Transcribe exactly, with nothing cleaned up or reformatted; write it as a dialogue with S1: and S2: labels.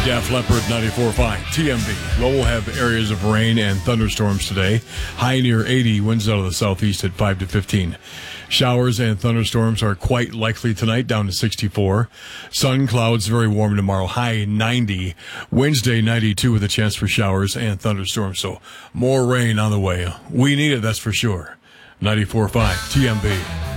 S1: Def Leppard ninety-four point five T M B. Well, we'll have areas of rain and thunderstorms today. High near eighty, winds out of the southeast at five to fifteen. Showers and thunderstorms are quite likely tonight, down to sixty-four. Sun, clouds, very warm tomorrow, high ninety. Wednesday, ninety-two with a chance for showers and thunderstorms. So more rain on the way. We need it, that's for sure. ninety-four point five T M B.